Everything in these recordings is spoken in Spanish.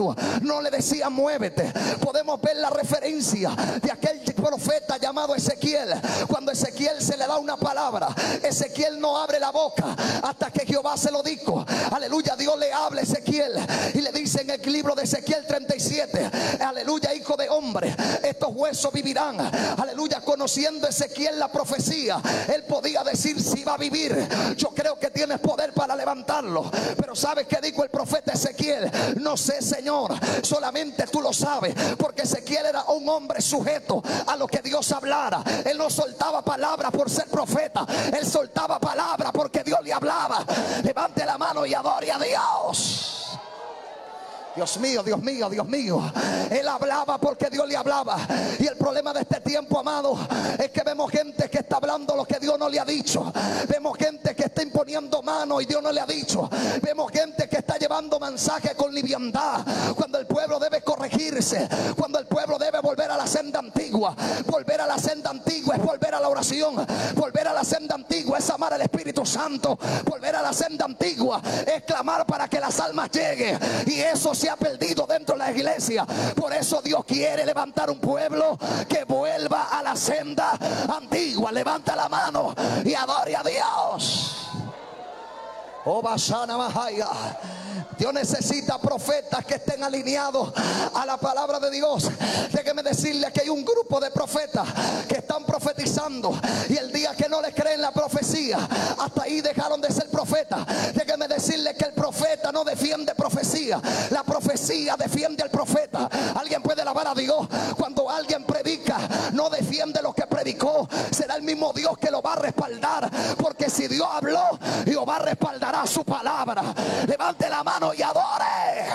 caminando, no le decía muévete. Podemos ver la referencia de aquel profeta llamado Ezequiel. Cuando Ezequiel se le da una palabra, Ezequiel no abre la boca hasta que Jehová se lo dijo. Aleluya, Dios le habla a Ezequiel y le dice en el libro de Ezequiel 37, aleluya, hijo de hombre, estos huesos vivirán. Aleluya, conociendo Ezequiel la profecía, él podía decir si va a vivir. Yo creo que tienes poder para levantarlo. Pero ¿sabes qué dijo el profeta Ezequiel? No sé, Señor, solamente tú lo sabes. Porque Ezequiel era un hombre sujeto a lo que Dios hablara. Él no soltaba palabras por ser profeta, él soltaba palabras porque Dios le hablaba. Levante la mano y adore a Dios. Dios mío, Dios mío, Dios mío. Él hablaba porque Dios le hablaba. Y el problema de este tiempo, amado, es que vemos gente que está hablando lo que Dios no le ha dicho. Vemos gente que está imponiendo mano y Dios no le ha dicho. Vemos gente que está llevando mensaje con liviandad, cuando el pueblo debe corregirse, cuando el pueblo debe volver a la senda antigua. Volver a la senda antigua es volver a la oración. Volver a la senda antigua es amar al Espíritu Santo. Volver a la senda antigua es clamar para que las almas lleguen. Y eso se ha perdido dentro de la iglesia. Por eso Dios quiere levantar un pueblo que vuelva a la senda antigua. Levanta la mano y adore a Dios. Oh, Basana Mahaya. Dios necesita profetas que estén alineados a la palabra de Dios. Déjeme decirle que hay un grupo de profetas que están profetizando, y el día que no le creen la profecía, hasta ahí dejaron de ser profetas. Déjeme decirle que el profeta no defiende profecía, la profecía defiende al profeta. Alguien puede alabar a Dios. Cuando alguien predica, no defiende lo que predicó, será el mismo Dios que lo va a respaldar. Porque si Dios habló, Jehová respaldará su palabra. Levante la mano y adore.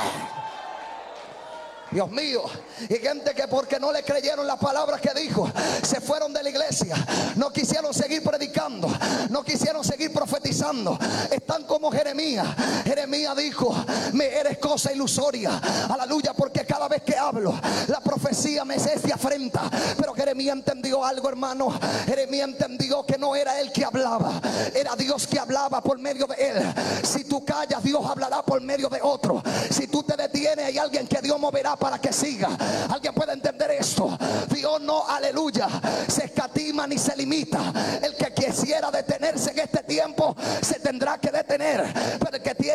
Dios mío. Y gente que porque no le creyeron las palabras que dijo, se fueron de la iglesia, no quisieron seguir predicando, no quisieron seguir profetizando. Están como Jeremías. Jeremías dijo: me eres cosa ilusoria. Aleluya, porque cada vez que hablo, la profecía me se afrenta. Pero Jeremías entendió algo, hermano. Jeremías entendió que no era él que hablaba, era Dios que hablaba por medio de él. Si tú callas, Dios hablará por medio de otro. Si tú te detienes, hay alguien que Dios moverá para que siga. Alguien puede entender esto. Dios no, aleluya, se escatima ni se limita. El que quisiera detenerse en este tiempo se tendrá que detener, pero el que tiene